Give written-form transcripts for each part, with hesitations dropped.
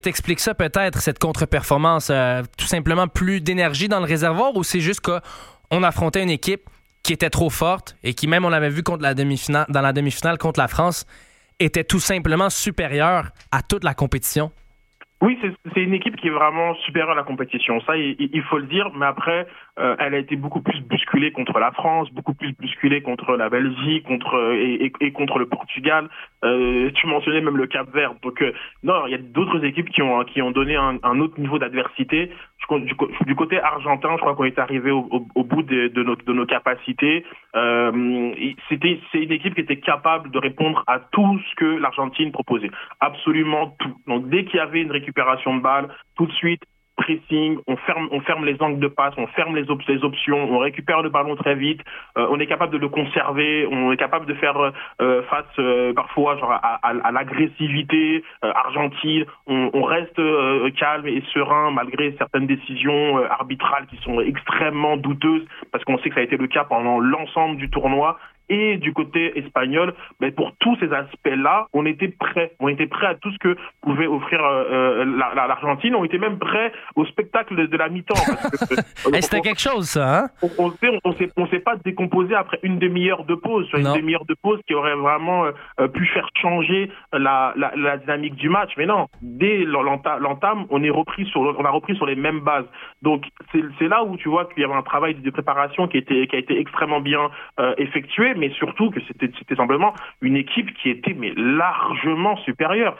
T'expliques ça peut-être, cette contre-performance, tout simplement plus d'énergie dans le réservoir, ou c'est juste qu'on affrontait une équipe qui était trop forte et qui, même on l'avait vu contre dans la demi-finale contre la France, était tout simplement supérieure à toute la compétition? Oui, c'est une équipe qui est vraiment supérieure à la compétition. Ça, il faut le dire. Mais après, elle a été beaucoup plus bousculée contre la France, beaucoup plus bousculée contre la Belgique, et contre le Portugal. Tu mentionnais même le Cap-Vert. Donc, non, il y a d'autres équipes qui ont donné un autre niveau d'adversité. Du côté argentin, je crois qu'on est arrivé au bout de nos capacités. C'est une équipe qui était capable de répondre à tout ce que l'Argentine proposait. Absolument tout. Donc, dès qu'il y avait une récupération de balle, tout de suite, pressing, on ferme les angles de passe, on ferme les options, on récupère le ballon très vite, on est capable de le conserver, on est capable de faire face parfois genre à l'agressivité argentine, on reste calme et serein malgré certaines décisions arbitrales qui sont extrêmement douteuses, parce qu'on sait que ça a été le cas pendant l'ensemble du tournoi. Et du côté espagnol, pour tous ces aspects-là, on était prêts. On était prêts à tout ce que pouvait offrir l'Argentine. On était même prêts au spectacle de la mi-temps. C'était quelque chose, ça, hein? On s'est pas décomposé après une demi-heure de pause. Une demi-heure de pause qui aurait vraiment pu faire changer la dynamique du match. Mais non, dès l'entame, on a repris sur les mêmes bases. Donc c'est là où tu vois qu'il y avait un travail de préparation qui a été extrêmement bien effectué. Mais surtout que c'était simplement une équipe qui était largement supérieure.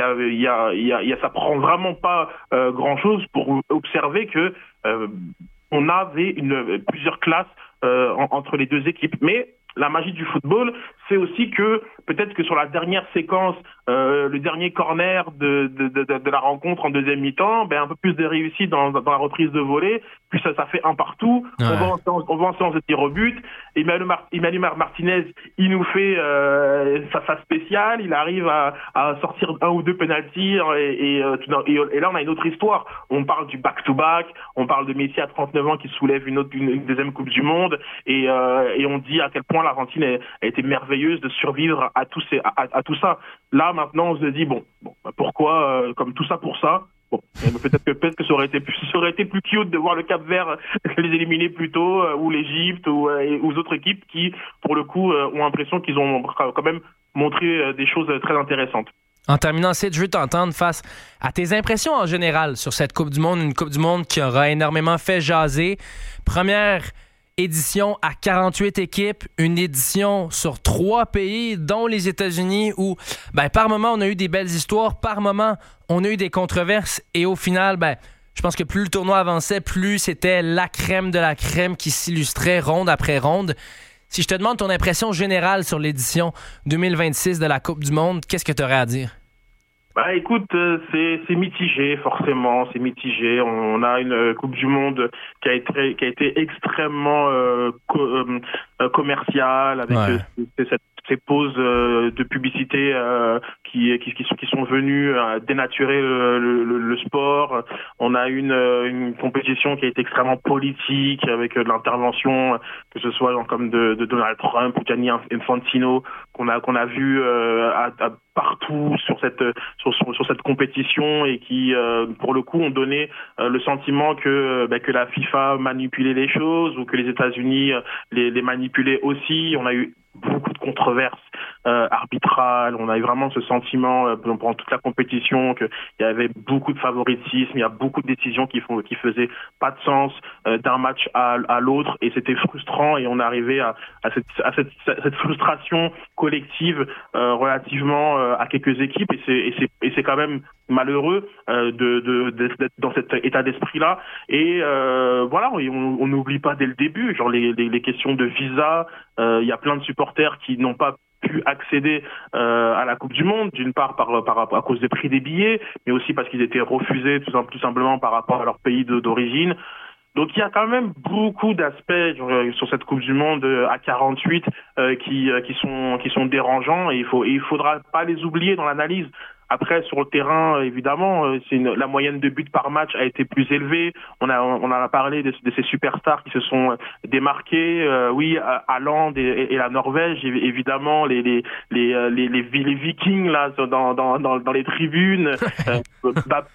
Ça prend vraiment pas grand-chose pour observer que on avait plusieurs classes entre les deux équipes. Mais la magie du football, c'est aussi que peut-être que sur la dernière séquence, le dernier corner de la rencontre en deuxième mi-temps, un peu plus de réussite dans la reprise de volée, puis ça fait un partout. Ouais. On va en séance de tir au but. Emmanuel Martinez, il nous fait sa spéciale. Il arrive à sortir un ou deux penalties et là on a une autre histoire. On parle du back-to-back, on parle de Messi à 39 ans qui soulève une deuxième Coupe du Monde et on dit à quel point l'Argentine a été merveilleuse de survivre à tout ça. Là maintenant on se dit pourquoi comme tout ça pour ça. Bon, peut-être que ça aurait été plus cute de voir le Cap-Vert les éliminer plus tôt, ou l'Égypte, ou d'autres équipes qui, pour le coup, ont l'impression qu'ils ont quand même montré des choses très intéressantes. En terminant, Sid, je veux t'entendre face à tes impressions en général sur cette Coupe du Monde, une Coupe du Monde qui aura énormément fait jaser. Première édition à 48 équipes, une édition sur 3 pays, dont les États-Unis, où par moment on a eu des belles histoires, par moment on a eu des controverses, et au final, je pense que plus le tournoi avançait, plus c'était la crème de la crème qui s'illustrait ronde après ronde. Si je te demande ton impression générale sur l'édition 2026 de la Coupe du Monde, qu'est-ce que tu aurais à dire? Écoute, c'est mitigé, forcément, c'est mitigé. On a une Coupe du Monde qui a été extrêmement commerciale, avec ces pauses de publicité qui sont venues dénaturer le sport. On a une compétition qui a été extrêmement politique, avec de l'intervention, que ce soit comme de Donald Trump ou Gianni Infantino, qu'on a vu partout sur cette compétition, et qui pour le coup ont donné le sentiment que la FIFA manipulait les choses, ou que les États-Unis les manipulaient aussi. On a eu beaucoup de controverses arbitrales. On a eu vraiment ce sentiment pendant toute la compétition qu'il y avait beaucoup de favoritisme, il y a beaucoup de décisions qui faisaient pas de sens d'un match à l'autre, et c'était frustrant, et on est arrivé à cette frustration collective relativement à quelques équipes, et c'est quand même malheureux d'être dans cet état d'esprit-là. Et on n'oublie pas dès le début, genre les questions de visa. Il y a plein de supporters qui n'ont pas pu accéder à la Coupe du Monde, d'une part à cause des prix des billets, mais aussi parce qu'ils étaient refusés tout simplement par rapport à leur pays d'origine. Donc il y a quand même beaucoup d'aspects sur cette Coupe du Monde à 48 qui sont dérangeants, et il faudra pas les oublier dans l'analyse. Après, sur le terrain, évidemment, la moyenne de buts par match a été plus élevée. On a parlé de ces superstars qui se sont démarqués. Haaland et la Norvège, évidemment, les Vikings là dans les tribunes.